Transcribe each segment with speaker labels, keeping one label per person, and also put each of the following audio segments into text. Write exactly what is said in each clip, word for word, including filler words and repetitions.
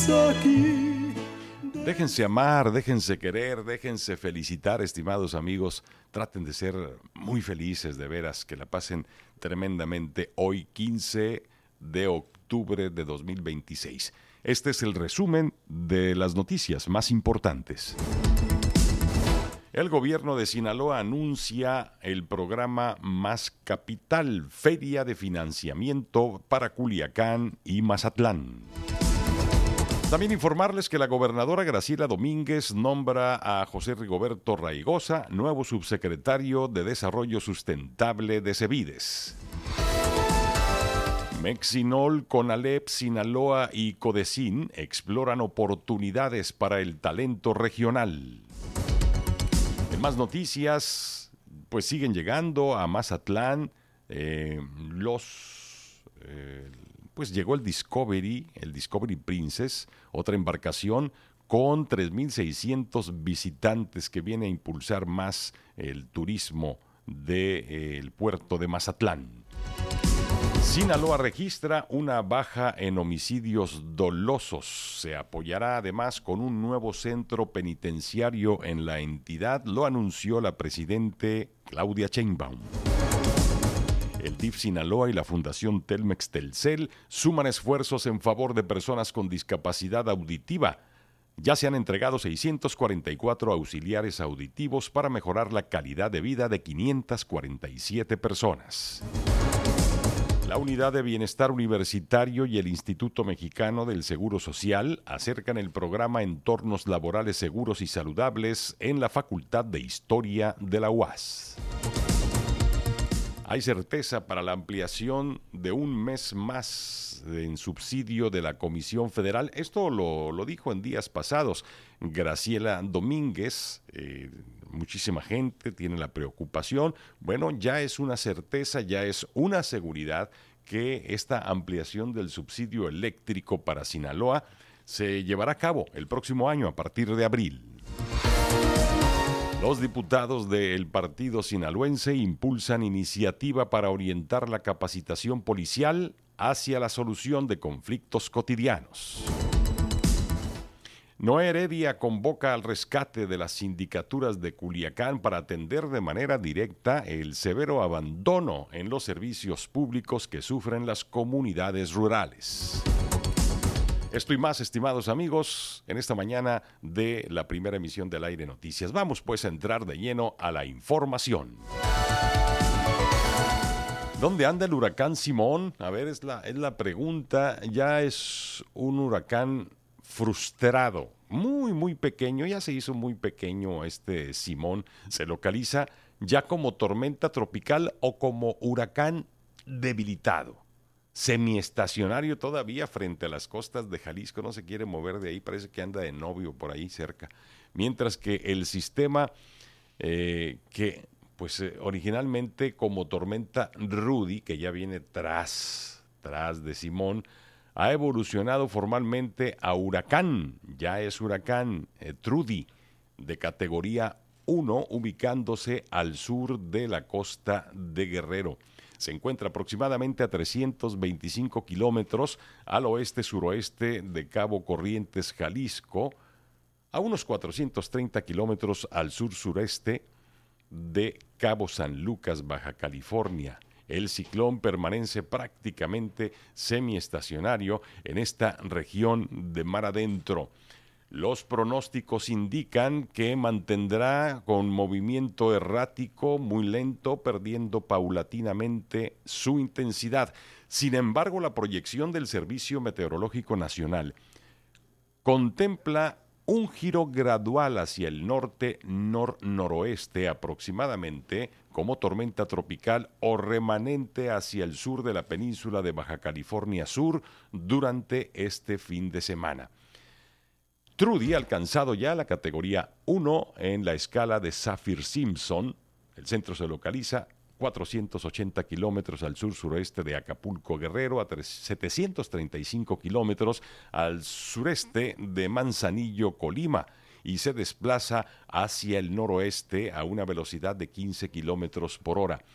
Speaker 1: estás aquí.
Speaker 2: Déjense amar, déjense querer, déjense felicitar, estimados amigos. Traten de ser muy felices, de veras, que la pasen tremendamente hoy, quince de octubre de dos mil veintiséis. Este es el resumen de las noticias más importantes. El gobierno de Sinaloa anuncia el programa Más Capital, feria de financiamiento para Culiacán y Mazatlán. También informarles que la gobernadora Graciela Domínguez nombra a José Rigoberto Raigosa nuevo subsecretario de Desarrollo Sustentable de Cevides. Mexinol, Conalep, Sinaloa y Codecin exploran oportunidades para el talento regional. En más noticias, pues siguen llegando a Mazatlán eh, los... Eh, pues llegó el Discovery, el Discovery Princess, otra embarcación con tres mil seiscientos visitantes que viene a impulsar más el turismo del eh, puerto de Mazatlán. Sinaloa registra una baja en homicidios dolosos. Se apoyará además con un nuevo centro penitenciario en la entidad, lo anunció la presidente Claudia Sheinbaum. El D I F Sinaloa y la Fundación Telmex Telcel suman esfuerzos en favor de personas con discapacidad auditiva. Ya se han entregado seiscientos cuarenta y cuatro auxiliares auditivos para mejorar la calidad de vida de quinientas cuarenta y siete personas. La Unidad de Bienestar Universitario y el Instituto Mexicano del Seguro Social acercan el programa Entornos Laborales Seguros y Saludables en la Facultad de Historia de la U A S. Hay certeza para la ampliación de un mes más en subsidio de la Comisión Federal. Esto lo, lo dijo en días pasados Graciela Domínguez. Eh, muchísima gente tiene la preocupación. Bueno, ya es una certeza, ya es una seguridad que esta ampliación del subsidio eléctrico para Sinaloa se llevará a cabo el próximo año a partir de abril. Los diputados del partido sinaloense impulsan iniciativa para orientar la capacitación policial hacia la solución de conflictos cotidianos. Noé Heredia convoca al rescate de las sindicaturas de Culiacán para atender de manera directa el severo abandono en los servicios públicos que sufren las comunidades rurales. Esto y más, estimados amigos, en esta mañana de la primera emisión del Aire Noticias. Vamos pues a entrar de lleno a la información. ¿Dónde anda el huracán Simón? A ver, es la, es la pregunta. Ya es un huracán frustrado, muy, muy pequeño. Ya se hizo muy pequeño este Simón. Se localiza ya como tormenta tropical o como huracán debilitado. Semiestacionario todavía frente a las costas de Jalisco, no se quiere mover de ahí, parece que anda de novio por ahí cerca. Mientras que el sistema eh, que pues eh, originalmente como tormenta Rudy, que ya viene tras, tras de Simón, ha evolucionado formalmente a huracán, ya es huracán eh, Trudy, de categoría uno, ubicándose al sur de la costa de Guerrero. Se encuentra aproximadamente a trescientos veinticinco kilómetros al oeste-suroeste de Cabo Corrientes, Jalisco, a unos cuatrocientos treinta kilómetros al sur-sureste de Cabo San Lucas, Baja California. El ciclón permanece prácticamente semiestacionario en esta región de mar adentro. Los pronósticos indican que mantendrá con movimiento errático, muy lento, perdiendo paulatinamente su intensidad. Sin embargo, la proyección del Servicio Meteorológico Nacional contempla un giro gradual hacia el norte nor-noroeste aproximadamente como tormenta tropical o remanente hacia el sur de la península de Baja California Sur durante este fin de semana. Trudy ha alcanzado ya la categoría uno en la escala de Saffir-Simpson. El centro se localiza cuatrocientos ochenta kilómetros al sur-sureste de Acapulco, Guerrero, a setecientos treinta y cinco kilómetros al sureste de Manzanillo, Colima, y se desplaza hacia el noroeste a una velocidad de quince kilómetros por hora.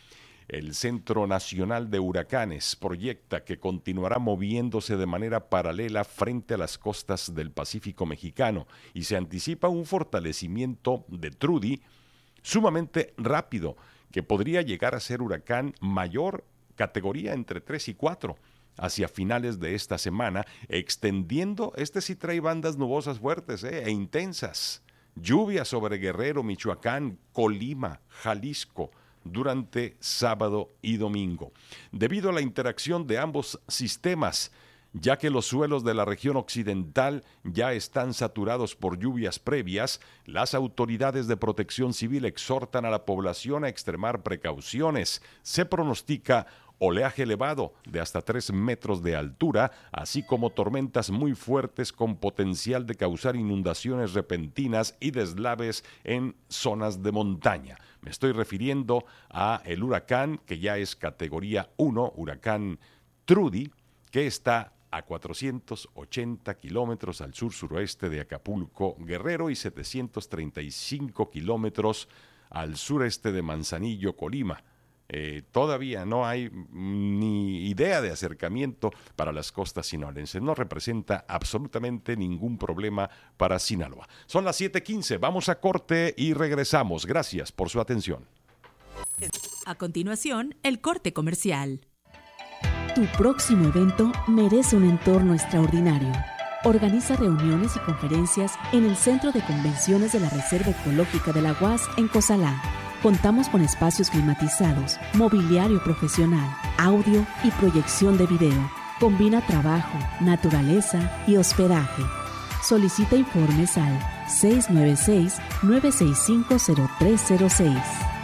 Speaker 2: El Centro Nacional de Huracanes proyecta que continuará moviéndose de manera paralela frente a las costas del Pacífico mexicano y se anticipa un fortalecimiento de Trudy sumamente rápido, que podría llegar a ser huracán mayor categoría entre tres y cuatro hacia finales de esta semana, extendiendo, este sí trae bandas nubosas fuertes eh, e intensas, lluvias sobre Guerrero, Michoacán, Colima, Jalisco, durante sábado y domingo. Debido a la interacción de ambos sistemas, ya que los suelos de la región occidental ya están saturados por lluvias previas, las autoridades de protección civil exhortan a la población a extremar precauciones. Se pronostica oleaje elevado de hasta tres metros de altura, así como tormentas muy fuertes con potencial de causar inundaciones repentinas y deslaves en zonas de montaña. Me estoy refiriendo a el huracán que ya es categoría uno, huracán Trudy, que está a cuatrocientos ochenta kilómetros al sur-suroeste de Acapulco, Guerrero, y setecientos treinta y cinco kilómetros al sureste de Manzanillo, Colima. Eh, todavía no hay ni idea de acercamiento para las costas sinaloenses. No representa absolutamente ningún problema para Sinaloa. Son las siete quince, vamos a corte y regresamos. Gracias por su atención.
Speaker 1: A continuación, el corte comercial.
Speaker 3: Tu próximo evento merece un entorno extraordinario. Organiza reuniones y conferencias en el Centro de Convenciones de la Reserva Ecológica de la U A S en Cozalá. Contamos con espacios climatizados, mobiliario profesional, audio y proyección de video. Combina trabajo, naturaleza y hospedaje. Solicita informes al seis nueve seis, nueve seis cinco, cero tres cero seis.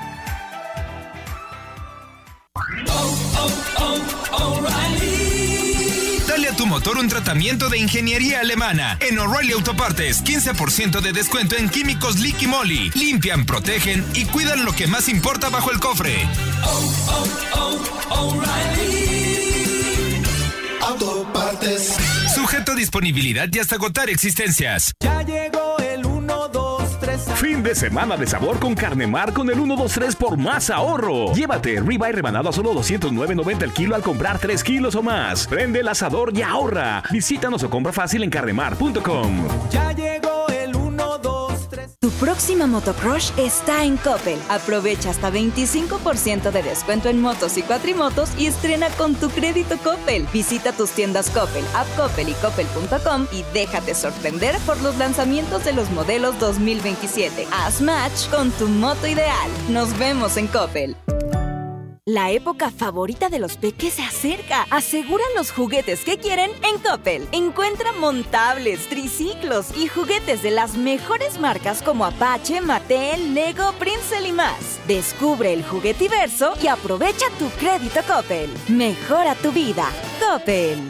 Speaker 4: Dale a tu motor un tratamiento de ingeniería alemana. En O'Reilly Autopartes, quince por ciento de descuento en químicos Liqui Moly. Limpian, protegen y cuidan lo que más importa bajo el cofre. Oh, oh, oh, O'Reilly Autopartes. Sujeto a disponibilidad y hasta agotar existencias.
Speaker 5: Ya llegó el uno, dos, tres.
Speaker 6: Fin de semana de sabor con Carnemar con el uno, dos, tres por más ahorro. Llévate ribeye rebanado a solo doscientos nueve noventa el kilo al comprar tres kilos o más. Prende el asador y ahorra. Visítanos o compra fácil en carnemar punto com.
Speaker 5: Ya llegó el uno, dos, tres.
Speaker 7: Tu próxima motocrush está en Coppel. Aprovecha hasta veinticinco por ciento de descuento en motos y cuatrimotos y estrena con tu crédito Coppel. Visita tus tiendas Coppel, App Coppel y Coppel punto com y déjate sorprender por los lanzamientos de los modelos dos mil veintisiete. Haz match con tu moto ideal. Nos vemos en Coppel. La época favorita de los peques se acerca. Aseguran los juguetes que quieren en Coppel. Encuentra montables, triciclos y juguetes de las mejores marcas como Apache, Mattel, Lego, Princeton y más. Descubre el juguetiverso y aprovecha tu crédito Coppel. Mejora tu vida. Coppel.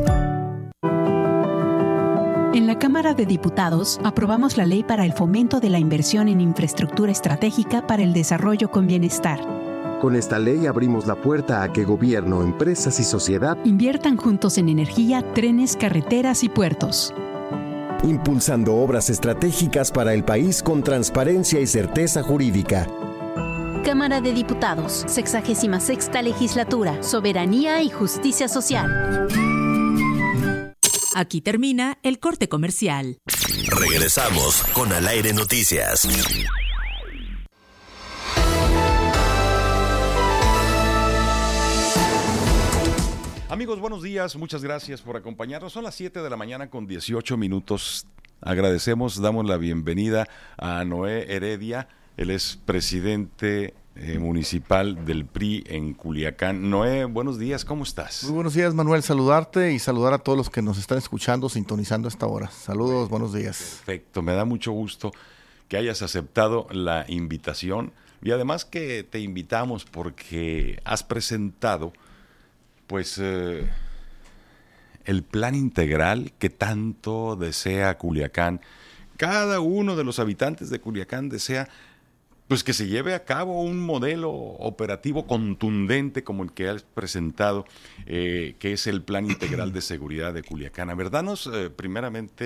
Speaker 8: En la Cámara de Diputados aprobamos la Ley para el Fomento de la Inversión en Infraestructura Estratégica para el Desarrollo con Bienestar.
Speaker 9: Con esta ley abrimos la puerta a que gobierno, empresas y sociedad
Speaker 8: inviertan juntos en energía, trenes, carreteras y puertos,
Speaker 9: impulsando obras estratégicas para el país con transparencia y certeza jurídica.
Speaker 10: Cámara de Diputados, sexagésima sexta Legislatura, Soberanía y Justicia Social.
Speaker 1: Aquí termina el corte comercial.
Speaker 11: Regresamos con Al Aire Noticias.
Speaker 2: Amigos, buenos días, muchas gracias por acompañarnos. Son las siete de la mañana con dieciocho minutos. Agradecemos, damos la bienvenida a Noé Heredia. Él es presidente eh, municipal del P R I en Culiacán. Noé, buenos días, ¿cómo estás?
Speaker 12: Muy buenos días, Manuel, saludarte y saludar a todos los que nos están escuchando, sintonizando a esta hora. Saludos, buenos días.
Speaker 2: Perfecto, me da mucho gusto que hayas aceptado la invitación y además que te invitamos porque has presentado pues eh, el plan integral que tanto desea Culiacán. Cada uno de los habitantes de Culiacán desea pues que se lleve a cabo un modelo operativo contundente como el que has presentado, eh, que es el Plan Integral de Seguridad de Culiacán. A ver, danos eh, primeramente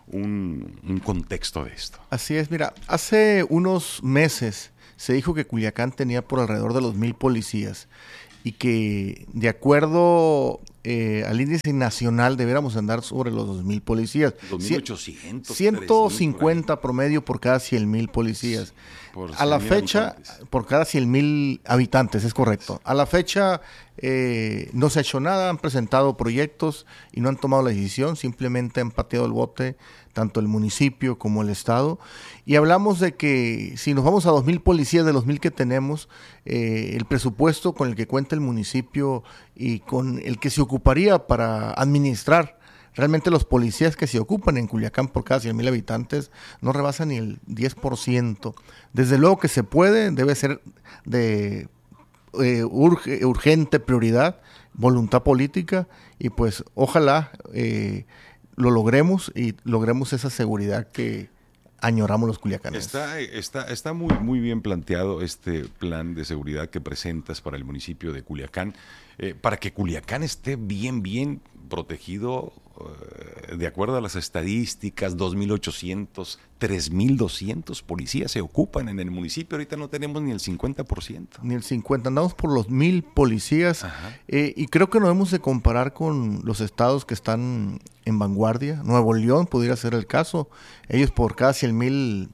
Speaker 2: un, un contexto de esto.
Speaker 12: Así es, mira, hace unos meses se dijo que Culiacán tenía por alrededor de los mil policías y que de acuerdo eh, al índice nacional debiéramos andar sobre los dos mil policías.
Speaker 2: dos mil ochocientos.
Speaker 12: ciento cincuenta promedio por cada cien mil policías. Por a la fecha, habitantes. Por cada cien mil habitantes, es correcto. A la fecha eh, no se ha hecho nada, han presentado proyectos y no han tomado la decisión, simplemente han pateado el bote tanto el municipio como el estado. Y hablamos de que si nos vamos a dos mil policías de los mil que tenemos, eh, el presupuesto con el que cuenta el municipio y con el que se ocuparía para administrar realmente los policías que se ocupan en Culiacán por cada cien mil habitantes no rebasan ni el diez por ciento. Desde luego que se puede, debe ser de eh, urge, urgente prioridad, voluntad política y pues ojalá eh, lo logremos y logremos esa seguridad que añoramos los culiacanes.
Speaker 2: Está, está, está muy, muy bien planteado este plan de seguridad que presentas para el municipio de Culiacán, eh, para que Culiacán esté bien, bien protegido, eh, de acuerdo a las estadísticas, dos mil ochocientos, tres mil doscientos policías se ocupan en el municipio, ahorita no tenemos ni el cincuenta por ciento.
Speaker 12: Ni el cincuenta, andamos por los mil policías, eh, y creo que no debemos de comparar con los estados que están en vanguardia. Nuevo León pudiera ser el caso, ellos por cada cien mil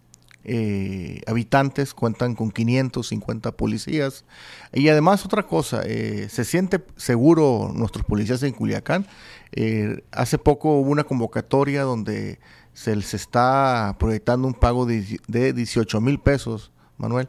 Speaker 12: eh, habitantes cuentan con quinientos cincuenta policías, y además otra cosa, eh, se siente seguro nuestros policías en Culiacán. Eh, hace poco hubo una convocatoria donde se les está proyectando un pago de, de dieciocho mil pesos, Manuel,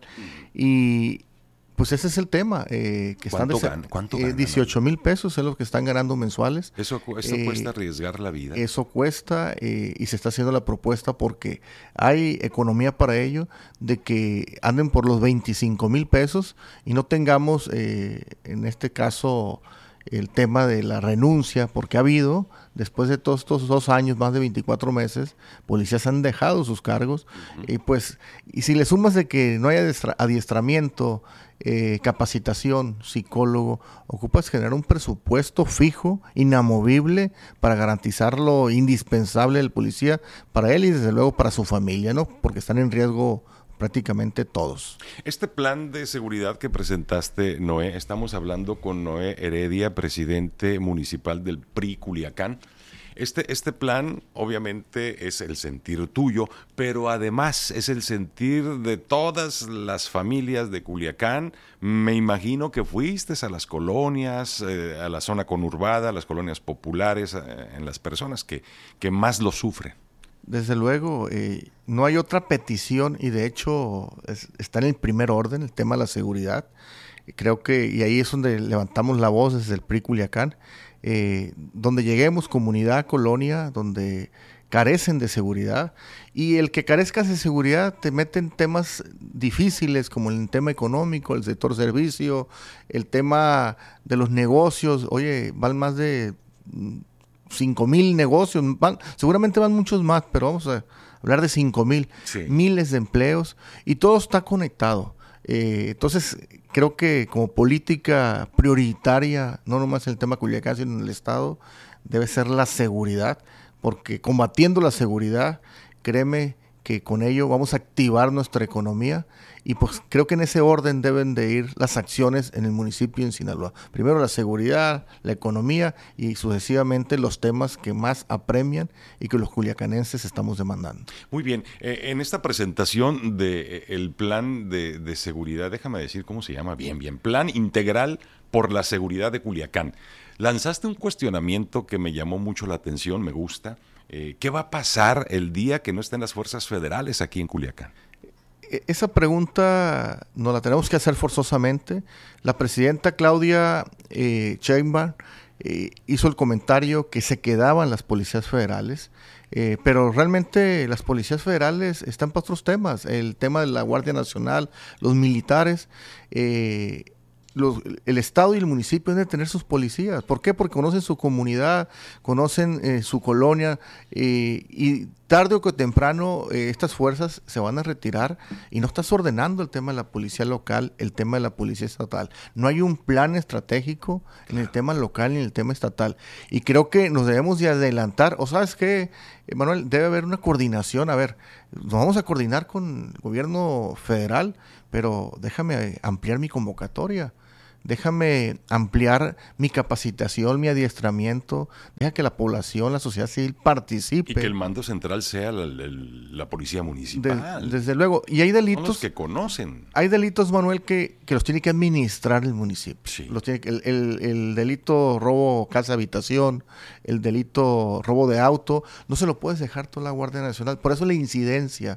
Speaker 12: y pues ese es el tema, eh, que están
Speaker 2: ¿Cuánto,
Speaker 12: de,
Speaker 2: gan, ¿cuánto
Speaker 12: eh,
Speaker 2: ganan?
Speaker 12: dieciocho mil pesos es lo que están ganando mensuales.
Speaker 2: Eso, eso
Speaker 12: eh,
Speaker 2: cuesta arriesgar la vida.
Speaker 12: Eso cuesta, eh, y se está haciendo la propuesta porque hay economía para ello, de que anden por los veinticinco mil pesos y no tengamos, eh, en este caso, el tema de la renuncia, porque ha habido, después de todos estos dos años, más de veinticuatro meses, policías han dejado sus cargos, uh-huh. y pues, y si le sumas de que no hay adiestra- adiestramiento, eh, capacitación, psicólogo, ocupas generar un presupuesto fijo, inamovible, para garantizar lo indispensable del policía, para él y desde luego para su familia, ¿no? Porque están en riesgo prácticamente todos.
Speaker 2: Este plan de seguridad que presentaste, Noé, estamos hablando con Noé Heredia, presidente municipal del P R I Culiacán. Este, este plan obviamente es el sentir tuyo, pero además es el sentir de todas las familias de Culiacán. Me imagino que fuiste a las colonias, eh, a la zona conurbada, a las colonias populares, eh, en las personas que, que más lo sufren.
Speaker 12: Desde luego, eh, no hay otra petición y de hecho es, está en el primer orden el tema de la seguridad. Creo que, y ahí es donde levantamos la voz desde el P R I Culiacán, eh, donde lleguemos, comunidad, colonia, donde carecen de seguridad, y el que carezca de seguridad te mete en temas difíciles como el tema económico, el sector servicio, el tema de los negocios. Oye, van más de cinco mil negocios, van, seguramente van muchos más, pero vamos a hablar de cinco mil, sí. Miles de empleos, y todo está conectado. Eh, entonces, creo que como política prioritaria, no nomás en el tema Culiacán, sino en el Estado, debe ser la seguridad, porque combatiendo la seguridad, créeme que con ello vamos a activar nuestra economía, y pues creo que en ese orden deben de ir las acciones en el municipio en Sinaloa. Primero la seguridad, la economía y sucesivamente los temas que más apremian y que los culiacanenses estamos demandando.
Speaker 2: Muy bien, eh, en esta presentación del de, plan de, de seguridad, déjame decir cómo se llama bien, bien, Plan Integral por la Seguridad de Culiacán. Lanzaste un cuestionamiento que me llamó mucho la atención, me gusta. Eh, ¿Qué va a pasar el día que no estén las fuerzas federales aquí en Culiacán?
Speaker 12: Esa pregunta nos la tenemos que hacer forzosamente. La presidenta Claudia eh, Sheinbaum eh, hizo el comentario que se quedaban las policías federales, eh, pero realmente las policías federales están para otros temas. El tema de la Guardia Nacional, los militares, eh, Los, el Estado y el municipio deben tener sus policías. ¿Por qué? Porque conocen su comunidad, conocen eh, su colonia, eh, y tarde o que temprano eh, estas fuerzas se van a retirar y no estás ordenando el tema de la policía local, el tema de la policía estatal. No hay un plan estratégico en el tema local ni en el tema estatal. Y creo que nos debemos de adelantar, o sabes qué, Manuel, debe haber una coordinación. A ver, nos vamos a coordinar con el gobierno federal, pero déjame ampliar mi convocatoria. Déjame ampliar mi capacitación, mi adiestramiento, deja que la población, la sociedad civil participe.
Speaker 2: Y que el mando central sea la, la, la policía municipal.
Speaker 12: De, desde luego. Y hay delitos...
Speaker 2: Son los que conocen.
Speaker 12: Hay delitos, Manuel, que, que los tiene que administrar el municipio.
Speaker 2: Sí.
Speaker 12: Los tiene que, el, el, el delito robo casa-habitación, el delito robo de auto, no se lo puedes dejar toda la Guardia Nacional. Por eso la incidencia.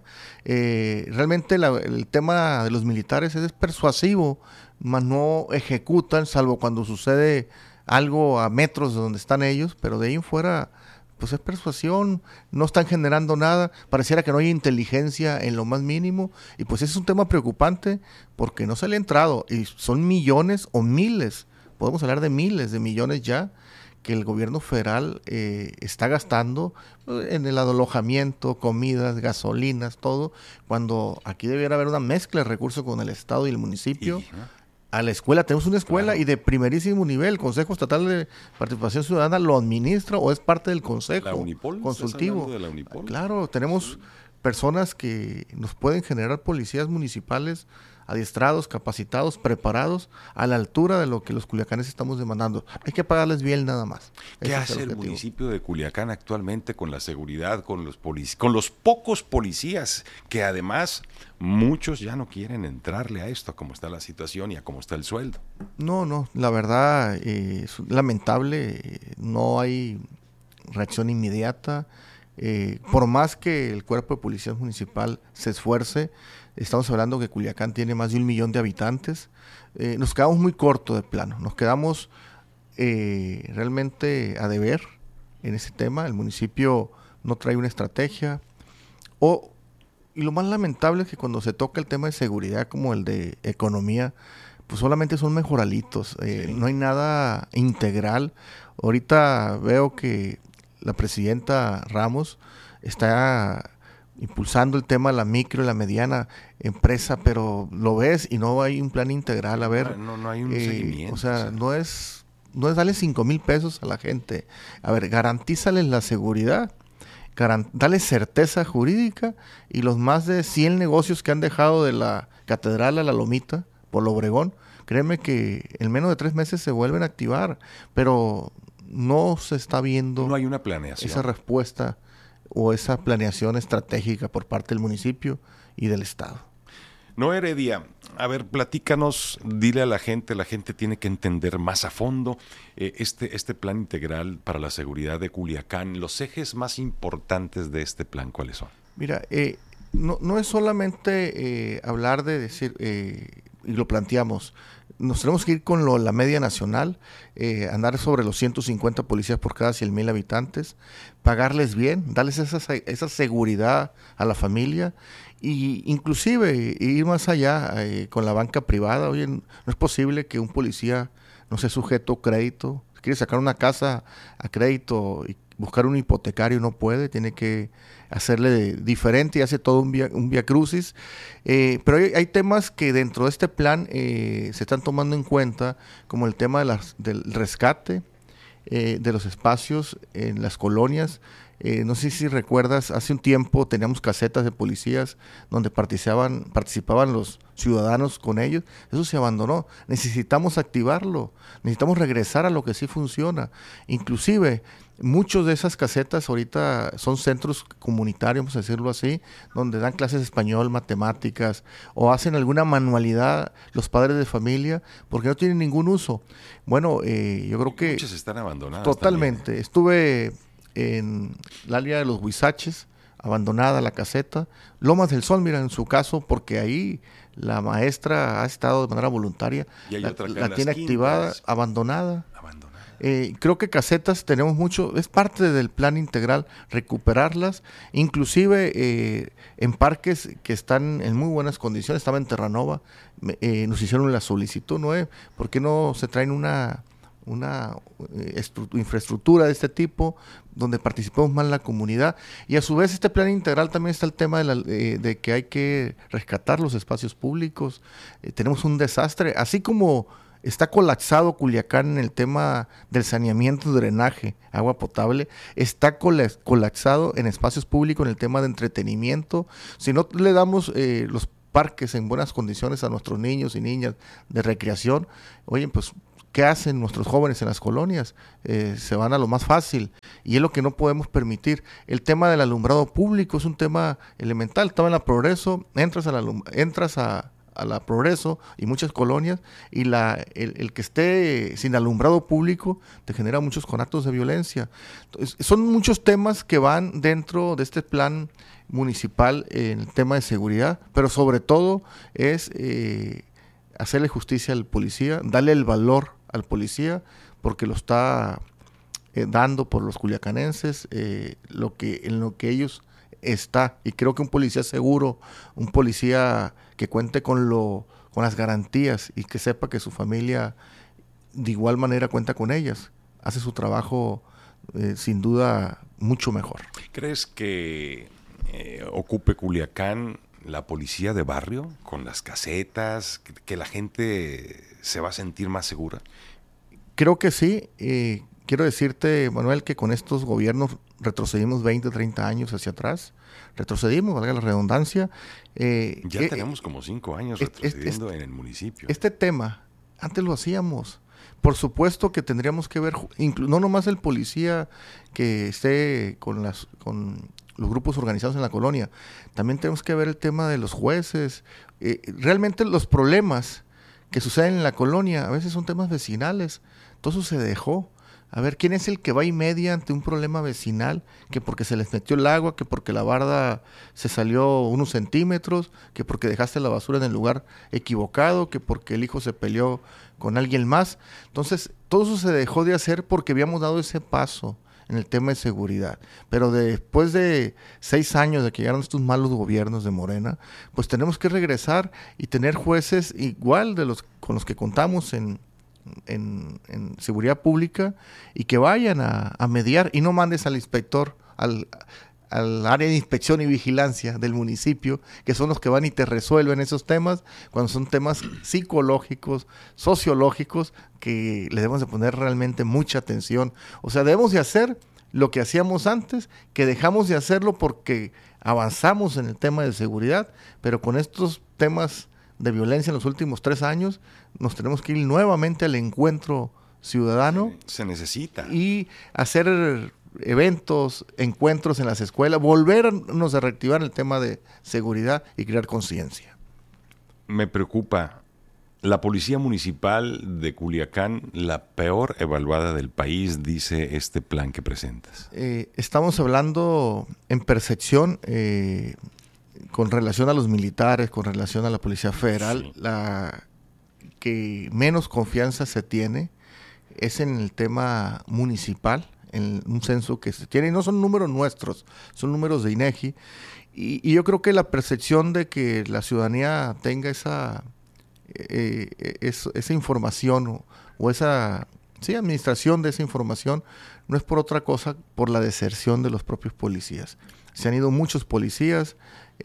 Speaker 12: Eh, realmente la, el tema de los militares es persuasivo, mas no ejecutan, salvo cuando sucede algo a metros de donde están ellos, pero de ahí en fuera, pues es persuasión, no están generando nada, pareciera que no hay inteligencia en lo más mínimo, y pues ese es un tema preocupante, porque no se le ha entrado, y son millones o miles, podemos hablar de miles de millones ya, que el gobierno federal eh, está gastando en el alojamiento, comidas, gasolinas, todo, cuando aquí debiera haber una mezcla de recursos con el Estado y el municipio. Y, ¿no? A la escuela, tenemos una escuela claro. y de primerísimo nivel, el Consejo Estatal de Participación Ciudadana lo administra o es parte del Consejo
Speaker 2: ¿La Unipol?
Speaker 12: Consultivo.
Speaker 2: ¿De la Unipol?
Speaker 12: Claro, tenemos personas que nos pueden generar policías municipales adiestrados, capacitados, preparados, a la altura de lo que los culiacanes estamos demandando. Hay que pagarles bien nada más.
Speaker 2: ¿Qué
Speaker 12: Ese
Speaker 2: hace el, el municipio de Culiacán actualmente con la seguridad, con los polic- con los pocos policías, que además muchos ya no quieren entrarle a esto, a cómo está la situación y a cómo está el sueldo?
Speaker 12: No, no, la verdad eh, es lamentable, eh, no hay reacción inmediata. Eh, por más que el cuerpo de policía municipal se esfuerce, estamos hablando que Culiacán tiene más de un millón de habitantes, eh, nos quedamos muy corto de plano, nos quedamos eh, realmente a deber en ese tema. El municipio no trae una estrategia, o, y lo más lamentable es que cuando se toca el tema de seguridad como el de economía, pues solamente son mejoralitos, eh, sí. no hay nada integral. Ahorita veo que la presidenta Ramos está impulsando el tema de la micro y la mediana empresa, pero lo ves y no hay un plan integral. A ver,
Speaker 2: no, no hay un
Speaker 12: eh,
Speaker 2: seguimiento.
Speaker 12: O sea, o sea, no es no es darle cinco mil pesos a la gente. A ver, garantízales la seguridad, garant- dale certeza jurídica, y los más de cien negocios que han dejado de la Catedral a la Lomita, por lo Obregón, créeme que en menos de tres meses se vuelven a activar, pero no se está viendo
Speaker 2: no hay una planeación.
Speaker 12: Esa respuesta o esa planeación estratégica por parte del municipio y del Estado.
Speaker 2: No, Heredia, a ver, platícanos, dile a la gente, la gente tiene que entender más a fondo eh, este, este plan integral para la seguridad de Culiacán. Los ejes más importantes de este plan, ¿cuáles son?
Speaker 12: Mira, eh, no, no es solamente eh, hablar de decir, eh, y lo planteamos, nos tenemos que ir con lo, la media nacional, eh, andar sobre los ciento cincuenta policías por cada cien mil habitantes, pagarles bien, darles esa, esa seguridad a la familia, y inclusive ir más allá eh, con la banca privada. Oye, no es posible que un policía no sea sujeto a crédito. Si quiere sacar una casa a crédito y buscar un hipotecario, no puede, tiene que hacerle diferente y hace todo un vía, un vía crucis. Eh, pero hay, hay temas que dentro de este plan eh, se están tomando en cuenta, como el tema de las, del rescate eh, de los espacios en las colonias. Eh, no sé si recuerdas, hace un tiempo teníamos casetas de policías donde participaban, participaban los ciudadanos con ellos. Eso se abandonó. Necesitamos activarlo, necesitamos regresar a lo que sí funciona. Inclusive, muchos de esas casetas ahorita son centros comunitarios, vamos a decirlo así, donde dan clases de español, matemáticas, o hacen alguna manualidad los padres de familia, porque no tienen ningún uso. Bueno, eh, yo creo que...
Speaker 2: Muchas están abandonadas.
Speaker 12: Totalmente.
Speaker 2: También.
Speaker 12: Estuve en la área de los Huizaches, abandonada la caseta. Lomas del Sol, mira, en su caso, porque ahí la maestra ha estado de manera voluntaria,
Speaker 2: y hay
Speaker 12: la,
Speaker 2: otra
Speaker 12: la tiene activada,
Speaker 2: quintas.
Speaker 12: abandonada.
Speaker 2: abandonada.
Speaker 12: Eh, creo que casetas tenemos mucho, es parte del plan integral recuperarlas, inclusive eh, en parques que están en muy buenas condiciones. Estaba en Terranova, eh, nos hicieron la solicitud, ¿no? Eh? ¿Por qué no se traen una una eh, estru- infraestructura de este tipo, donde participemos más en la comunidad. Y a su vez este plan integral también está el tema de, la, eh, de que hay que rescatar los espacios públicos. Eh, tenemos un desastre, así como está colapsado Culiacán en el tema del saneamiento, drenaje, agua potable, está col- colapsado en espacios públicos en el tema de entretenimiento. Si no le damos eh, los parques en buenas condiciones a nuestros niños y niñas de recreación, oye, pues ¿qué hacen nuestros jóvenes en las colonias? Eh, se van a lo más fácil, y es lo que no podemos permitir. El tema del alumbrado público es un tema elemental. Estaba en la Progreso, entras a la, entras a, a la Progreso y muchas colonias, y la el, el que esté sin alumbrado público te genera muchos conatos de violencia. Entonces, son muchos temas que van dentro de este plan municipal en el tema de seguridad, pero sobre todo es eh, hacerle justicia al policía, darle el valor al policía, porque lo está eh, dando por los culiacanenses, eh, lo que, en lo que ellos está. Y creo que un policía seguro, un policía que cuente con, lo, con las garantías y que sepa que su familia de igual manera cuenta con ellas, hace su trabajo eh, sin duda mucho mejor.
Speaker 2: ¿Crees que eh, ocupe Culiacán la policía de barrio con las casetas, que, que la gente se va a sentir más segura?
Speaker 12: Creo que sí. Eh, quiero decirte, Manuel, que con estos gobiernos retrocedimos veinte, treinta años hacia atrás. Retrocedimos, valga la redundancia. Eh,
Speaker 2: ya
Speaker 12: eh,
Speaker 2: tenemos como cinco años
Speaker 12: eh,
Speaker 2: retrocediendo
Speaker 12: este,
Speaker 2: en el municipio.
Speaker 12: Este tema, antes lo hacíamos. Por supuesto que tendríamos que ver, inclu- no nomás el policía que esté con las con los grupos organizados en la colonia, también tenemos que ver el tema de los jueces. Eh, realmente los problemas que suceden en la colonia a veces son temas vecinales. Todo eso se dejó. A ver, ¿quién es el que va y media ante un problema vecinal? Que porque se les metió el agua, que porque la barda se salió unos centímetros, que porque dejaste la basura en el lugar equivocado, que porque el hijo se peleó con alguien más. Entonces, todo eso se dejó de hacer porque habíamos dado ese paso en el tema de seguridad. Pero después de seis años de que llegaron estos malos gobiernos de Morena, pues tenemos que regresar y tener jueces igual de los con los que contamos en En, en seguridad pública, y que vayan a, a mediar, y no mandes al inspector al, al área de inspección y vigilancia del municipio, que son los que van y te resuelven esos temas, cuando son temas psicológicos, sociológicos, que le debemos de poner realmente mucha atención. O sea, debemos de hacer lo que hacíamos antes, que dejamos de hacerlo porque avanzamos en el tema de seguridad, pero con estos temas de violencia en los últimos tres años, nos tenemos que ir nuevamente al encuentro ciudadano.
Speaker 2: Se necesita.
Speaker 12: Y hacer eventos, encuentros en las escuelas, volvernos a reactivar el tema de seguridad y crear conciencia.
Speaker 2: Me preocupa. La Policía Municipal de Culiacán, la peor evaluada del país, dice este plan que presentas.
Speaker 12: Eh, estamos hablando en percepción, eh, con relación a los militares, con relación a la Policía Federal, sí. La que menos confianza se tiene es en el tema municipal, en un censo que se tiene, y no son números nuestros, son números de INEGI, y, y yo creo que la percepción de que la ciudadanía tenga esa, eh, es, esa información o, o esa sí, administración de esa información no es por otra cosa, por la deserción de los propios policías. Se han ido muchos policías,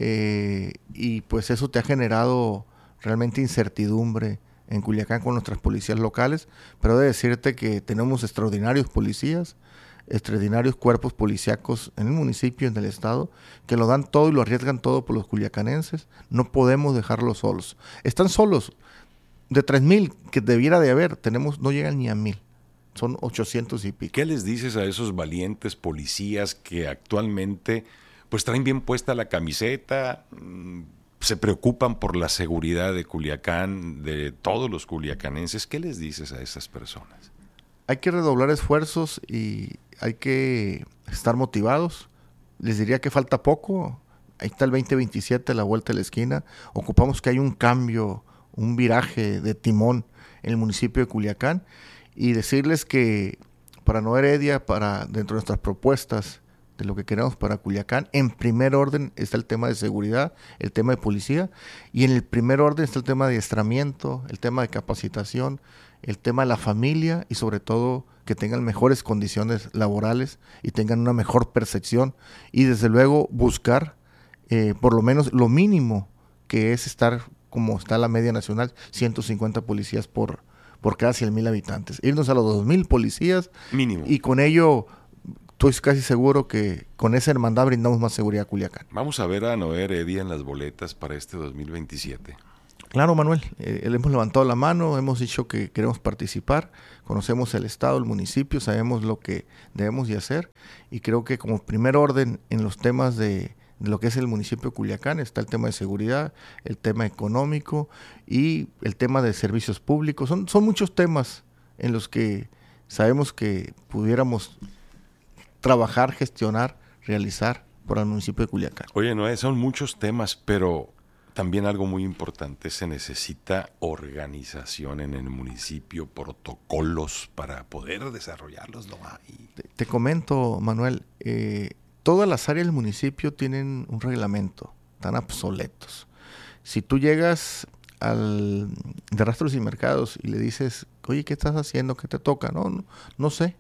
Speaker 12: eh, y pues eso te ha generado realmente incertidumbre en Culiacán con nuestras policías locales, pero he de decirte que tenemos extraordinarios policías, extraordinarios cuerpos policíacos en el municipio, en el estado, que lo dan todo y lo arriesgan todo por los culiacanenses. No podemos dejarlos solos. Están solos. De tres mil que debiera de haber, tenemos, no llegan ni a mil. Son ochocientos y pico.
Speaker 2: ¿Qué les dices a esos valientes policías que actualmente pues traen bien puesta la camiseta, se preocupan por la seguridad de Culiacán, de todos los culiacanenses? ¿Qué les dices a esas personas?
Speaker 12: Hay que redoblar esfuerzos y hay que estar motivados. Les diría que falta poco. Ahí está el veinte veintisiete, la vuelta de la esquina. Ocupamos que hay un cambio, un viraje de timón en el municipio de Culiacán, y decirles que para Nueva Heredia, para dentro de nuestras propuestas de lo que queremos para Culiacán, en primer orden está el tema de seguridad, el tema de policía, y en el primer orden está el tema de adiestramiento, el tema de capacitación, el tema de la familia y sobre todo que tengan mejores condiciones laborales y tengan una mejor percepción y desde luego buscar eh, por lo menos lo mínimo que es estar como está la media nacional, ciento cincuenta policías por, por cada cien mil habitantes. Irnos a los dos mil policías
Speaker 2: mínimo.
Speaker 12: Y con ello estoy casi seguro que con esa hermandad brindamos más seguridad a Culiacán.
Speaker 2: Vamos a ver a Noé Heredia en las boletas para este dos mil veintisiete.
Speaker 12: Claro, Manuel, eh, le hemos levantado la mano, hemos dicho que queremos participar, conocemos el estado, el municipio, sabemos lo que debemos de hacer y creo que como primer orden en los temas de, de lo que es el municipio de Culiacán está el tema de seguridad, el tema económico y el tema de servicios públicos. Son, son muchos temas en los que sabemos que pudiéramos trabajar, gestionar, realizar por el municipio de Culiacán.
Speaker 2: Oye, Noé, son muchos temas, pero también algo muy importante, se necesita organización en el municipio, protocolos para poder desarrollarlos. No hay.
Speaker 12: Te, te comento, Manuel, eh, todas las áreas del municipio tienen un reglamento, están obsoletos. Si tú llegas al de rastros y mercados y le dices, oye, ¿qué estás haciendo? ¿Qué te toca? No, no, no sé.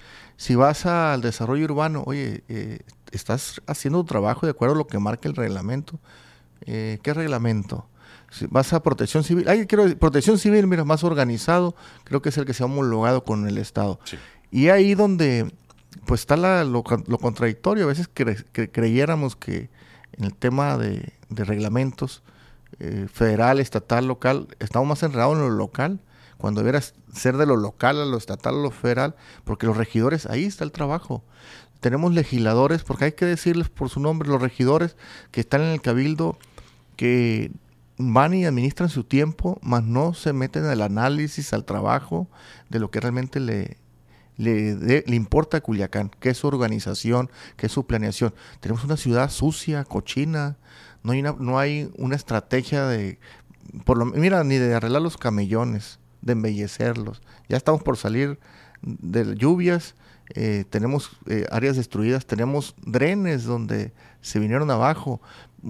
Speaker 12: Si vas al desarrollo urbano, oye, eh, estás haciendo tu trabajo de acuerdo a lo que marca el reglamento. Eh, ¿Qué reglamento? Si vas a protección civil, ay, quiero protección civil, mira, más organizado, creo que es el que se ha homologado con el Estado. Sí. Y ahí donde pues está la, lo, lo contradictorio, a veces cre, que creyéramos que en el tema de, de reglamentos eh, federal, estatal, local, estamos más enredados en lo local, cuando debiera ser de lo local a lo estatal a lo federal, porque los regidores, ahí está el trabajo. Tenemos legisladores, porque hay que decirles por su nombre, los regidores que están en el cabildo, que van y administran su tiempo, mas no se meten al análisis, al trabajo de lo que realmente le, le, de, le importa a Culiacán, que es su organización, que es su planeación. Tenemos una ciudad sucia, cochina, no hay una, no hay una estrategia de, por lo, mira, ni de arreglar los camellones, de embellecerlos. Ya estamos por salir de lluvias. Eh, tenemos eh, áreas destruidas, tenemos drenes donde se vinieron abajo.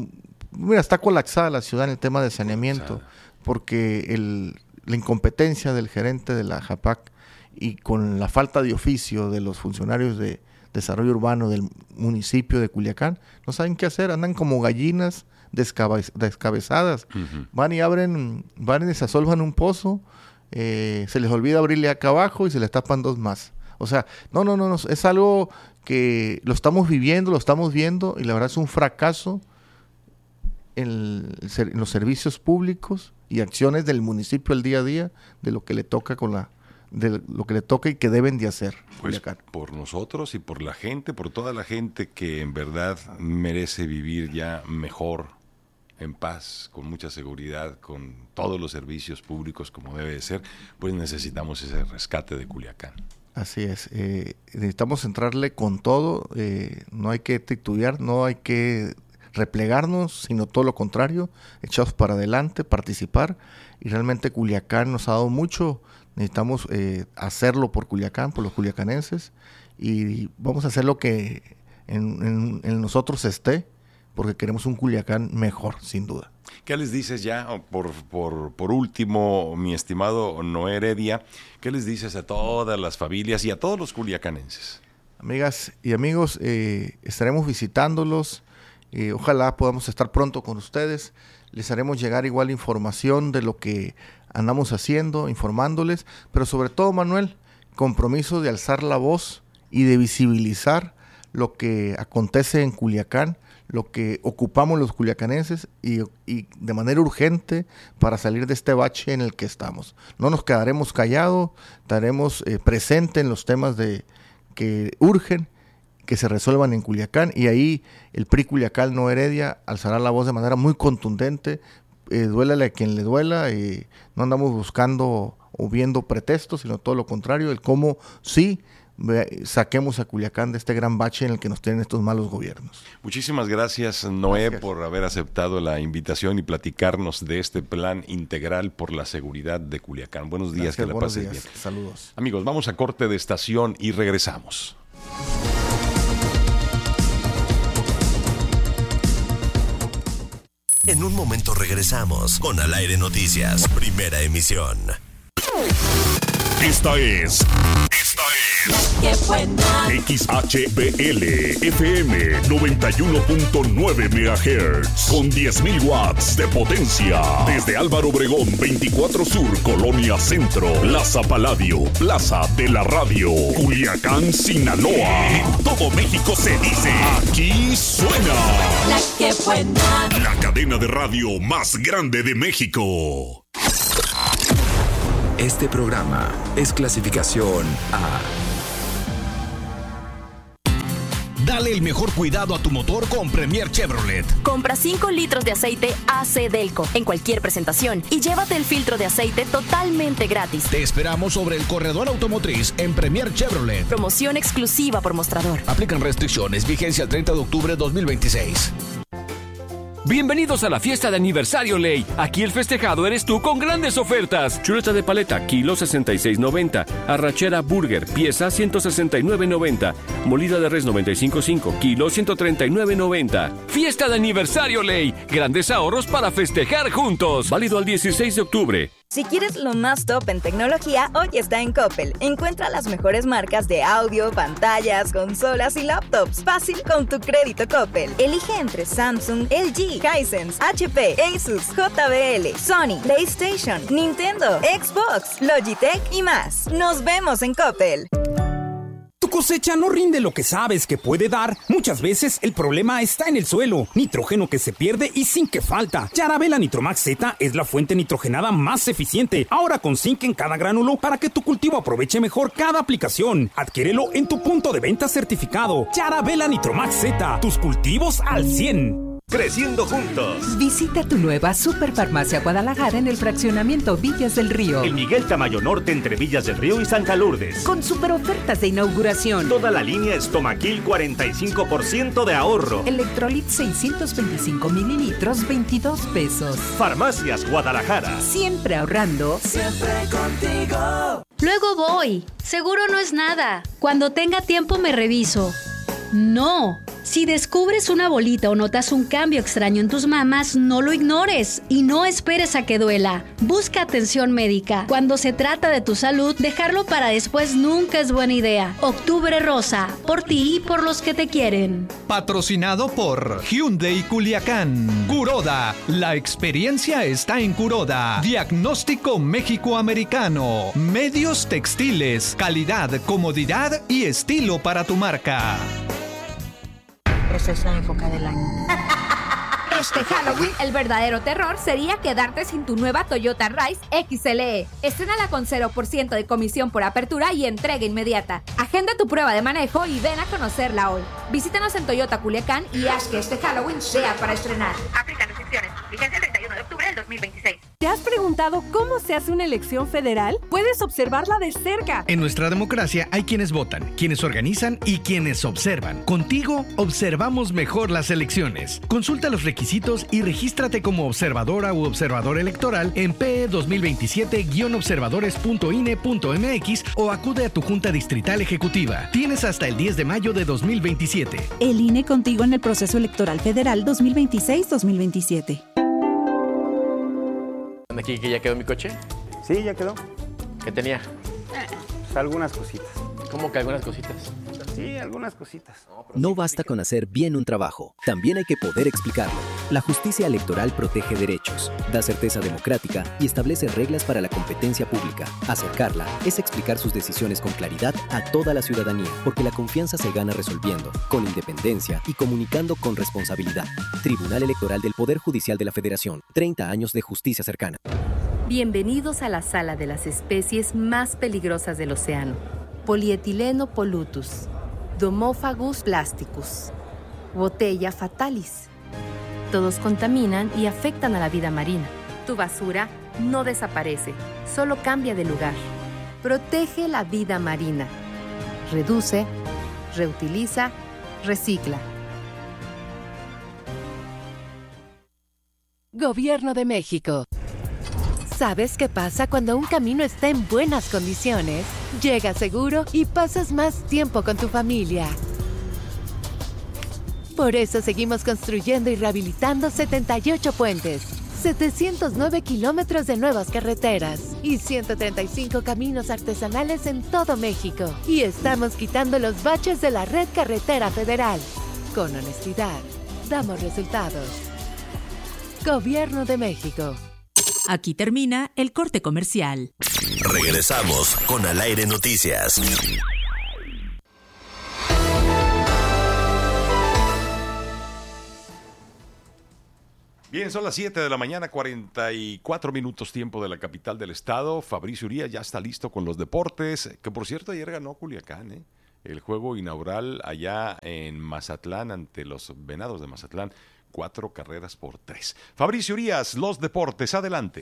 Speaker 12: Mira, está colapsada la ciudad en el tema de saneamiento, colapsada. Porque el, la incompetencia del gerente de la JAPAC y con la falta de oficio de los funcionarios de desarrollo urbano del municipio de Culiacán, no saben qué hacer, andan como gallinas descabe- descabezadas. Uh-huh. Van y abren, van y desasolvan un pozo, eh, se les olvida abrirle acá abajo y se les tapan dos más. O sea, no, no, no, no, es algo que lo estamos viviendo, lo estamos viendo y la verdad es un fracaso en, el, en los servicios públicos y acciones del municipio el día a día de lo que le toca con la, de lo que le toca y que deben de hacer.
Speaker 2: Pues por nosotros y por la gente, por toda la gente que en verdad merece vivir ya mejor, en paz, con mucha seguridad, con todos los servicios públicos como debe de ser, pues necesitamos ese rescate de Culiacán.
Speaker 12: Así es, eh, necesitamos entrarle con todo, eh, no hay que titubear, no hay que replegarnos, sino todo lo contrario, echados para adelante, participar, y realmente Culiacán nos ha dado mucho, necesitamos eh, hacerlo por Culiacán, por los culiacanenses, y vamos a hacer lo que en, en, en nosotros esté, porque queremos un Culiacán mejor, sin duda.
Speaker 2: ¿Qué les dices ya, por, por, por último, mi estimado Noé Heredia, qué les dices a todas las familias y a todos los culiacanenses?
Speaker 12: Amigas y amigos, eh, estaremos visitándolos, eh, ojalá podamos estar pronto con ustedes, les haremos llegar igual información de lo que andamos haciendo, informándoles, pero sobre todo, Manuel, compromiso de alzar la voz y de visibilizar lo que acontece en Culiacán, lo que ocupamos los culiacanenses y, y de manera urgente para salir de este bache en el que estamos. No nos quedaremos callados, estaremos eh, presentes en los temas de que urgen, que se resuelvan en Culiacán, y ahí el P R I Culiacán Noé Heredia alzará la voz de manera muy contundente, eh, duélale a quien le duela, eh, no andamos buscando o viendo pretextos, sino todo lo contrario, el cómo sí saquemos a Culiacán de este gran bache en el que nos tienen estos malos gobiernos.
Speaker 2: Muchísimas gracias, Noé,
Speaker 12: gracias.
Speaker 2: por haber aceptado la invitación y platicarnos de este plan integral por la seguridad de Culiacán. Buenos días,
Speaker 12: gracias,
Speaker 2: que la pases
Speaker 12: días.
Speaker 2: bien.
Speaker 12: Saludos.
Speaker 2: Amigos, vamos a corte de estación y regresamos.
Speaker 11: En un momento regresamos con Al Aire Noticias, primera emisión.
Speaker 13: Esta es... Esta es... X H B L F M noventa y uno punto nueve megahertz con diez mil watts de potencia. Desde Álvaro Obregón veinticuatro Sur, Colonia Centro, Plaza Paladio, Plaza de la Radio, Culiacán, Sinaloa. En todo México se dice, aquí suena
Speaker 5: La que buena.
Speaker 13: La cadena de radio más grande de México.
Speaker 14: Este programa es clasificación A.
Speaker 15: Dale el mejor cuidado a tu motor con Premier Chevrolet.
Speaker 16: Compra cinco litros de aceite A C Delco en cualquier presentación y llévate el filtro de aceite totalmente gratis.
Speaker 15: Te esperamos sobre el corredor automotriz en Premier Chevrolet.
Speaker 16: Promoción exclusiva por mostrador.
Speaker 15: Aplican restricciones. Vigencia el treinta de octubre de dos mil veintiséis.
Speaker 17: Bienvenidos a la fiesta de aniversario Ley. Aquí el festejado eres tú con grandes ofertas. Chuleta de paleta, kilo sesenta y seis noventa. Arrachera burger, pieza ciento sesenta y nueve noventa. Molida de res noventa y cinco cinco, kilo ciento treinta y nueve noventa. Fiesta de aniversario Ley. Grandes ahorros para festejar juntos. Válido al dieciséis de octubre.
Speaker 7: Si quieres lo más top en tecnología, hoy está en Coppel. Encuentra las mejores marcas de audio, pantallas, consolas y laptops. Fácil con tu crédito Coppel. Elige entre Samsung, L G, Hisense, H P, Asus, J B L, Sony, PlayStation, Nintendo, Xbox, Logitech y más. Nos vemos en Coppel.
Speaker 18: Tu cosecha no rinde lo que sabes que puede dar. Muchas veces el problema está en el suelo. Nitrógeno que se pierde y zinc que falta. Yarabela Nitromax Z es la fuente nitrogenada más eficiente. Ahora con zinc en cada gránulo para que tu cultivo aproveche mejor cada aplicación. Adquiérelo en tu punto de venta certificado. Yarabela Nitromax Z. Tus cultivos al cien.
Speaker 19: Creciendo juntos.
Speaker 20: Visita tu nueva Superfarmacia Guadalajara en el fraccionamiento Villas del Río.
Speaker 19: El Miguel Tamayo Norte entre Villas del Río y Santa Lourdes.
Speaker 20: Con super ofertas de inauguración.
Speaker 19: Toda la línea Estomaquil cuarenta y cinco por ciento de ahorro.
Speaker 20: Electrolit seiscientos veinticinco mililitros, veintidós pesos.
Speaker 19: Farmacias Guadalajara.
Speaker 20: Siempre ahorrando.
Speaker 5: Siempre contigo.
Speaker 21: Luego voy. Seguro no es nada. Cuando tenga tiempo me reviso. No. Si descubres una bolita o notas un cambio extraño en tus mamas, no lo ignores y no esperes a que duela. Busca atención médica. Cuando se trata de tu salud, dejarlo para después nunca es buena idea. Octubre Rosa, por ti y por los que te quieren.
Speaker 22: Patrocinado por Hyundai Culiacán. Kuroda, la experiencia está en Kuroda. Diagnóstico México-Americano. Medios textiles, calidad, comodidad y estilo para tu marca.
Speaker 23: Esa es la época del año.
Speaker 24: Este Halloween, el verdadero terror sería quedarte sin tu nueva Toyota Rise X L E. Estrénala con cero por ciento de comisión por apertura y entrega inmediata. Agenda tu prueba de manejo y ven a conocerla hoy. Visítanos en Toyota Culiacán y haz que este Halloween sea para estrenar. Aplican restricciones. Vigencia el treinta y uno de octubre del dos mil veintiséis.
Speaker 25: ¿Te has preguntado cómo se hace una elección federal? Puedes observarla de cerca.
Speaker 26: En nuestra democracia hay quienes votan, quienes organizan y quienes observan. Contigo observamos mejor las elecciones. Consulta los requisitos y regístrate como observadora u observador electoral en P E dos mil veintisiete guion observadores punto I N E punto M X o acude a tu Junta Distrital Ejecutiva. Tienes hasta el diez de mayo de dos mil veintisiete.
Speaker 27: El I N E contigo en el proceso electoral federal dos mil veintiséis dos mil veintisiete.
Speaker 28: ¿Aquí que ya quedó mi coche?
Speaker 29: Sí, ya quedó.
Speaker 28: ¿Qué tenía?
Speaker 29: Pues algunas cositas.
Speaker 28: ¿Cómo que algunas cositas?
Speaker 29: Sí, algunas cositas.
Speaker 30: No basta con hacer bien un trabajo, también hay que poder explicarlo. La justicia electoral protege derechos, da certeza democrática y establece reglas para la competencia pública. Acercarla es explicar sus decisiones con claridad a toda la ciudadanía, porque la confianza se gana resolviendo, con independencia y comunicando con responsabilidad. Tribunal Electoral del Poder Judicial de la Federación, treinta años de justicia cercana.
Speaker 31: Bienvenidos a la sala de las especies más peligrosas del océano. Polietileno pollutus, Domophagus plasticus, Botella fatalis. Todos contaminan y afectan a la vida marina. Tu basura no desaparece, solo cambia de lugar. Protege la vida marina. Reduce, reutiliza, recicla.
Speaker 32: Gobierno de México. ¿Sabes qué pasa cuando un camino está en buenas condiciones? Llega seguro y pasas más tiempo con tu familia. Por eso seguimos construyendo y rehabilitando setenta y ocho puentes, setecientos nueve kilómetros de nuevas carreteras y ciento treinta y cinco caminos artesanales en todo México. Y estamos quitando los baches de la red carretera federal. Con honestidad, damos resultados. Gobierno de México.
Speaker 1: Aquí termina el corte comercial.
Speaker 2: Regresamos con Al Aire Noticias.
Speaker 3: Bien, son las siete de la mañana, cuarenta y cuatro minutos tiempo de la capital del estado. Fabricio Uría ya está listo con los deportes, que por cierto ayer ganó Culiacán, ¿eh? El juego inaugural allá en Mazatlán ante los Venados de Mazatlán, cuatro carreras por tres. Fabricio Urías, los deportes, adelante.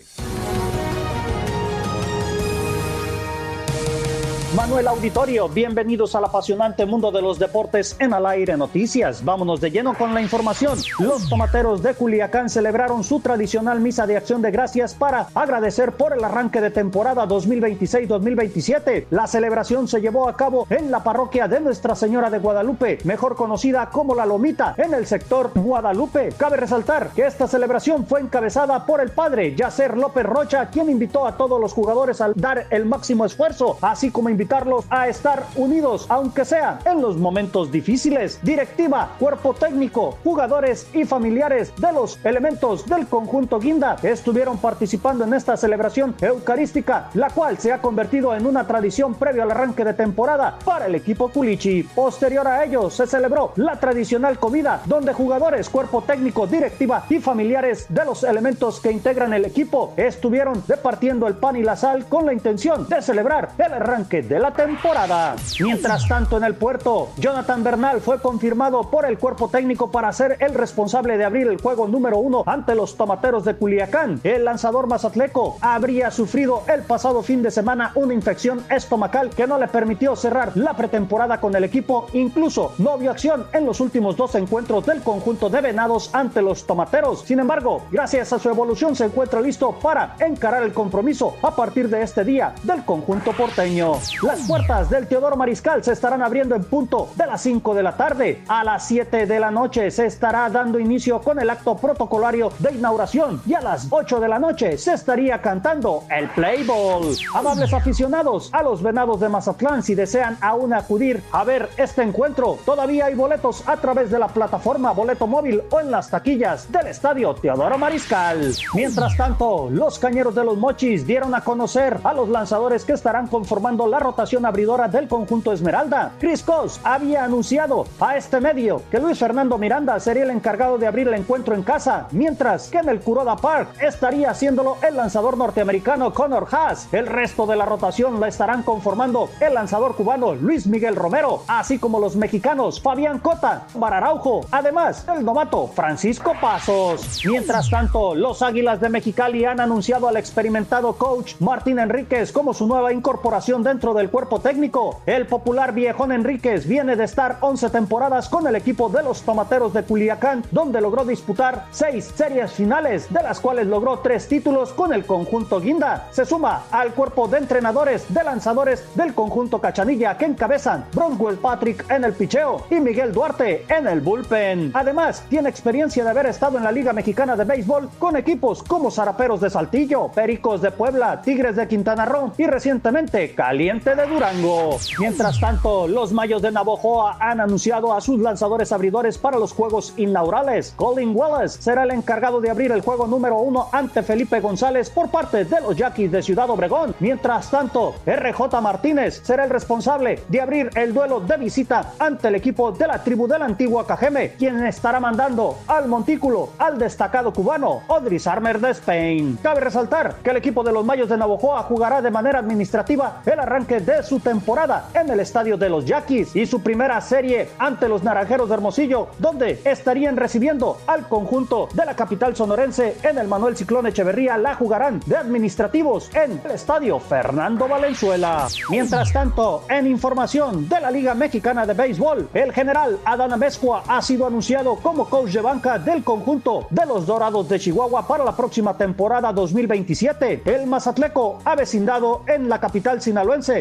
Speaker 4: Manuel Auditorio, bienvenidos al apasionante mundo de los deportes en Al Aire Noticias. Vámonos de lleno con la información. Los tomateros de Culiacán celebraron su tradicional misa de acción de gracias para agradecer por el arranque de temporada dos mil veintiséis dos mil veintisiete. La celebración se llevó a cabo en la parroquia de Nuestra Señora de Guadalupe, mejor conocida como La Lomita, en el sector Guadalupe. Cabe resaltar que esta celebración fue encabezada por el padre Yacer López Rocha, quien invitó a todos los jugadores a dar el máximo esfuerzo, así como invitó invitarlos a estar unidos, aunque sea en los momentos difíciles. Directiva, cuerpo técnico, jugadores y familiares de los elementos del conjunto Guinda estuvieron participando en esta celebración eucarística, la cual se ha convertido en una tradición previo al arranque de temporada para el equipo Culichi. Posterior a ello, se celebró la tradicional comida, donde jugadores, cuerpo técnico, directiva y familiares de los elementos que integran el equipo estuvieron departiendo el pan y la sal con la intención de celebrar el arranque de la temporada. Mientras tanto, en el puerto, Jonathan Bernal fue confirmado por el cuerpo técnico para ser el responsable de abrir el juego número uno ante los tomateros de Culiacán. El lanzador mazatleco habría sufrido el pasado fin de semana una infección estomacal que no le permitió cerrar la pretemporada con el equipo. Incluso no vio acción en los últimos dos encuentros del conjunto de Venados ante los tomateros. Sin embargo, gracias a su evolución se encuentra listo para encarar el compromiso a partir de este día del conjunto porteño. Las puertas del Teodoro Mariscal se estarán abriendo en punto de las cinco de la tarde. A las siete de la noche se estará dando inicio con el acto protocolario de inauguración y a las ocho de la noche se estaría cantando el play ball. Amables aficionados a los Venados de Mazatlán, si desean aún acudir a ver este encuentro, todavía hay boletos a través de la plataforma Boleto Móvil o en las taquillas del estadio Teodoro Mariscal. Mientras tanto, los Cañeros de los Mochis dieron a conocer a los lanzadores que estarán conformando la rotación abridora del conjunto Esmeralda. Chris Cos había anunciado a este medio que Luis Fernando Miranda sería el encargado de abrir el encuentro en casa, mientras que en el Kuroda Park estaría haciéndolo el lanzador norteamericano Connor Haas. El resto de la rotación la estarán conformando el lanzador cubano Luis Miguel Romero, así como los mexicanos Fabián Cota, Bararaujo, además el novato Francisco Pasos. Mientras tanto, los Águilas de Mexicali han anunciado al experimentado coach Martín Enríquez como su nueva incorporación dentro del cuerpo técnico. El popular viejón Enríquez viene de estar once temporadas con el equipo de los Tomateros de Culiacán, donde logró disputar seis series finales, de las cuales logró tres títulos con el conjunto Guinda. Se suma al cuerpo de entrenadores de lanzadores del conjunto Cachanilla, que encabezan Bronwell Patrick en el picheo y Miguel Duarte en el bullpen. Además, tiene experiencia de haber estado en la Liga Mexicana de Béisbol con equipos como Zaraperos de Saltillo, Pericos de Puebla, Tigres de Quintana Roo y recientemente Caliente de Durango. Mientras tanto, los Mayos de Navojoa han anunciado a sus lanzadores abridores para los juegos inaugurales. Colin Wallace será el encargado de abrir el juego número uno ante Felipe González por parte de los Yaquis de Ciudad Obregón. Mientras tanto, R J Martínez será el responsable de abrir el duelo de visita ante el equipo de la tribu de la Antigua Cajeme, quien estará mandando al montículo al destacado cubano Odris Armer de Spain. Cabe resaltar que el equipo de los Mayos de Navojoa jugará de manera administrativa el arranque de su temporada en el estadio de los Yaquis y su primera serie ante los Naranjeros de Hermosillo, donde estarían recibiendo al conjunto de la capital sonorense en el Manuel Ciclón Echeverría. La jugarán de administrativos en el estadio Fernando Valenzuela. Mientras tanto, en información de la Liga Mexicana de Béisbol, el general Adán Amezcua ha sido anunciado como coach de banca del conjunto de los Dorados de Chihuahua para la próxima temporada dos mil veintisiete. El mazatleco, avecindado en la capital sinaloense,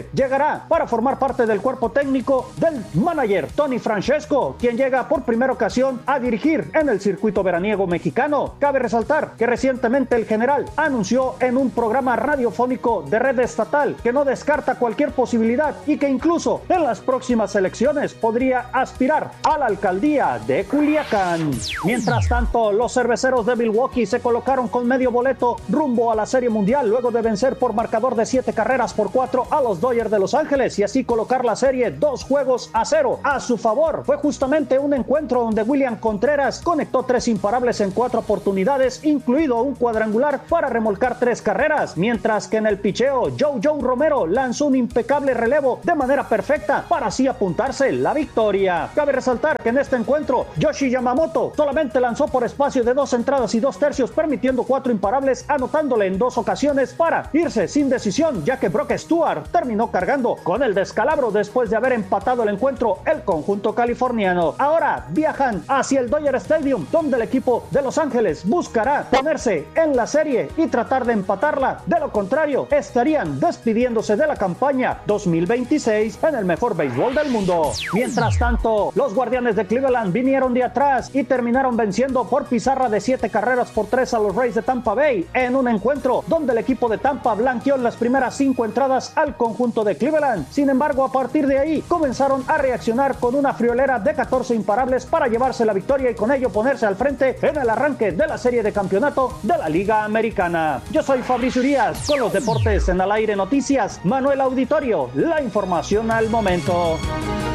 Speaker 4: Uribe llegará para formar parte del cuerpo técnico del manager Tony Francesco, quien llega por primera ocasión a dirigir en el circuito veraniego mexicano. Cabe resaltar que recientemente el general anunció en un programa radiofónico de red estatal que no descarta cualquier posibilidad y que incluso en las próximas elecciones podría aspirar a la alcaldía de Culiacán. Mientras tanto, los cerveceros de Milwaukee se colocaron con medio boleto rumbo a la Serie Mundial luego de vencer por marcador de siete carreras por cuatro a los Dodgers de Los Ángeles y así colocar la serie dos juegos a cero a su favor. Fue justamente un encuentro donde William Contreras conectó tres imparables en cuatro oportunidades, incluido un cuadrangular para remolcar tres carreras, mientras que en el picheo Joe Joe Romero lanzó un impecable relevo de manera perfecta para así apuntarse la victoria. Cabe resaltar que en este encuentro Yoshi Yamamoto solamente lanzó por espacio de dos entradas y dos tercios, permitiendo cuatro imparables, anotándole en dos ocasiones para irse sin decisión, ya que Brock Stewart terminó cargando con el descalabro después de haber empatado el encuentro el conjunto californiano. Ahora viajan hacia el Dodger Stadium, donde el equipo de Los Ángeles buscará ponerse en la serie y tratar de empatarla. De lo contrario, estarían despidiéndose de la campaña dos mil veintiséis en el mejor béisbol del mundo. Mientras tanto, los Guardianes de Cleveland vinieron de atrás y terminaron venciendo por pizarra de siete carreras por tres a los Rays de Tampa Bay en un encuentro donde el equipo de Tampa blanqueó en las primeras cinco entradas al conjunto de Cleveland. Sin embargo, a partir de ahí comenzaron a reaccionar con una friolera de catorce imparables para llevarse la victoria y con ello ponerse al frente en el arranque de la serie de campeonato de la Liga Americana. Yo soy Fabricio Urías con los deportes en Al Aire Noticias. Manuel Auditorio, la información al momento.